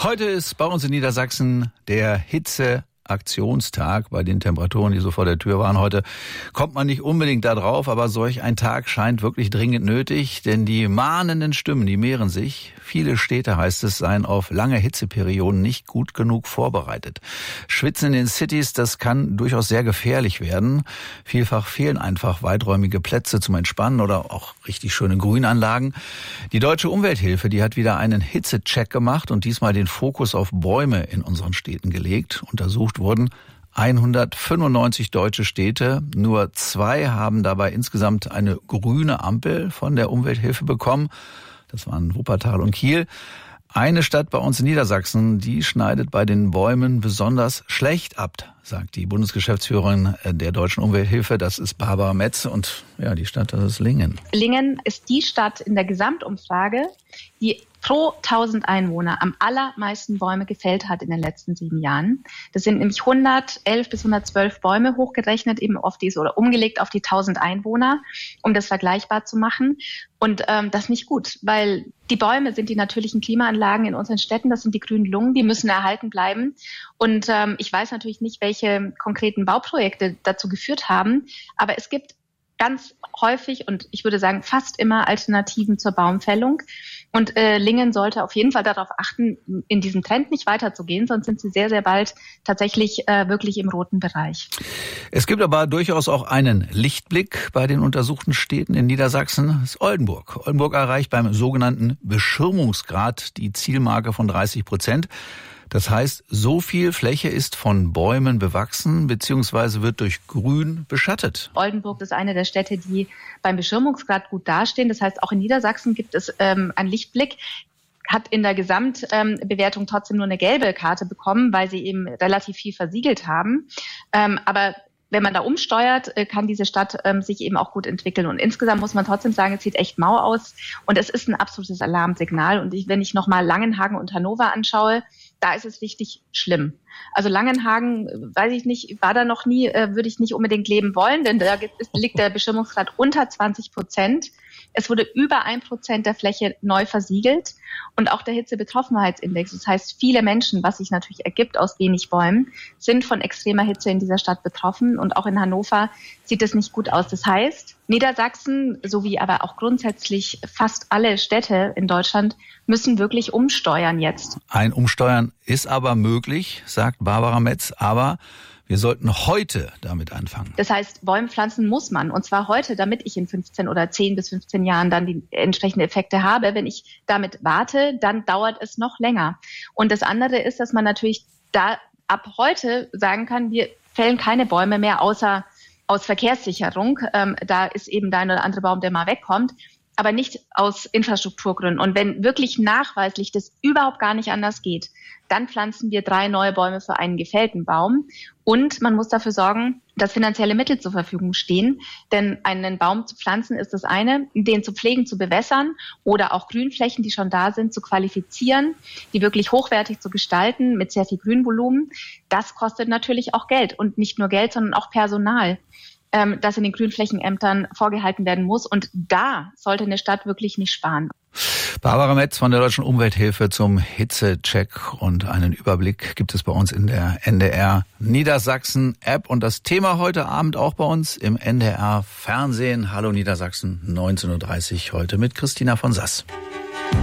Heute ist bei uns in Niedersachsen der Hitzeaktionstag. Bei den Temperaturen, die so vor der Tür waren heute, kommt man nicht unbedingt da drauf, aber solch ein Tag scheint wirklich dringend nötig, denn die mahnenden Stimmen, die mehren sich. Viele Städte, heißt es, seien auf lange Hitzeperioden nicht gut genug vorbereitet. Schwitzen in den Cities, das kann durchaus sehr gefährlich werden. Vielfach fehlen einfach weiträumige Plätze zum Entspannen oder auch richtig schöne Grünanlagen. Die Deutsche Umwelthilfe, die hat wieder einen Hitzecheck gemacht und diesmal den Fokus auf Bäume in unseren Städten gelegt. Untersucht wurden 195 deutsche Städte. Nur 2 haben dabei insgesamt eine grüne Ampel von der Umwelthilfe bekommen. Das waren Wuppertal und Kiel. Eine Stadt bei uns in Niedersachsen, die schneidet bei den Bäumen besonders schlecht ab, sagt die Bundesgeschäftsführerin der Deutschen Umwelthilfe. Das ist Barbara Metz und ja, die Stadt, das ist Lingen. Lingen ist die Stadt in der Gesamtumfrage, die pro 1000 Einwohner am allermeisten Bäume gefällt hat in den letzten 7 Jahren. Das sind nämlich 111 bis 112 Bäume hochgerechnet, eben auf diese oder umgelegt auf die 1000 Einwohner, um das vergleichbar zu machen. Und das ist nicht gut, weil die Bäume sind die natürlichen Klimaanlagen in unseren Städten. Das sind die grünen Lungen, die müssen erhalten bleiben. Und ich weiß natürlich nicht, welche konkreten Bauprojekte dazu geführt haben, aber es gibt ganz häufig und ich würde sagen fast immer Alternativen zur Baumfällung. Und Lingen sollte auf jeden Fall darauf achten, in diesem Trend nicht weiterzugehen, sonst sind sie sehr, sehr bald tatsächlich wirklich im roten Bereich. Es gibt aber durchaus auch einen Lichtblick bei den untersuchten Städten in Niedersachsen. Das ist Oldenburg. Oldenburg erreicht beim sogenannten Beschirmungsgrad die Zielmarke von 30%. Das heißt, so viel Fläche ist von Bäumen bewachsen bzw. wird durch Grün beschattet. Oldenburg ist eine der Städte, die beim Beschirmungsgrad gut dastehen. Das heißt, auch in Niedersachsen gibt es einen Lichtblick. Hat in der Gesamtbewertung trotzdem nur eine gelbe Karte bekommen, weil sie eben relativ viel versiegelt haben. Aber wenn man da umsteuert, kann diese Stadt sich eben auch gut entwickeln. Und insgesamt muss man trotzdem sagen, es sieht echt mau aus. Und es ist ein absolutes Alarmsignal. Und wenn ich nochmal Langenhagen und Hannover anschaue, da ist es richtig schlimm. Also Langenhagen, weiß ich nicht, war da noch nie, würde ich nicht unbedingt leben wollen, denn da liegt der Beschirmungsgrad unter 20%. Es wurde über 1% der Fläche neu versiegelt und auch der Hitzebetroffenheitsindex, das heißt viele Menschen, was sich natürlich ergibt aus wenig Bäumen, sind von extremer Hitze in dieser Stadt betroffen und auch in Hannover sieht es nicht gut aus. Das heißt, Niedersachsen sowie aber auch grundsätzlich fast alle Städte in Deutschland müssen wirklich umsteuern jetzt. Ein Umsteuern ist aber möglich, sagt Barbara Metz, aber wir sollten heute damit anfangen. Das heißt, Bäume pflanzen muss man. Und zwar heute, damit ich in 15 oder 10 bis 15 Jahren dann die entsprechenden Effekte habe. Wenn ich damit warte, dann dauert es noch länger. Und das andere ist, dass man natürlich da ab heute sagen kann, wir fällen keine Bäume mehr außer aus Verkehrssicherung. Da ist eben der ein oder andere Baum, der mal wegkommt. Aber nicht aus Infrastrukturgründen. Und wenn wirklich nachweislich das überhaupt gar nicht anders geht, dann pflanzen wir 3 neue Bäume für einen gefällten Baum. Und man muss dafür sorgen, dass finanzielle Mittel zur Verfügung stehen. Denn einen Baum zu pflanzen ist das eine, den zu pflegen, zu bewässern oder auch Grünflächen, die schon da sind, zu qualifizieren, die wirklich hochwertig zu gestalten mit sehr viel Grünvolumen. Das kostet natürlich auch Geld. Und nicht nur Geld, sondern auch Personal, das in den Grünflächenämtern vorgehalten werden muss. Und da sollte eine Stadt wirklich nicht sparen. Barbara Metz von der Deutschen Umwelthilfe zum Hitzecheck und einen Überblick gibt es bei uns in der NDR Niedersachsen App. Und das Thema heute Abend auch bei uns im NDR Fernsehen. Hallo Niedersachsen, 19.30 Uhr heute mit Christina von Sass.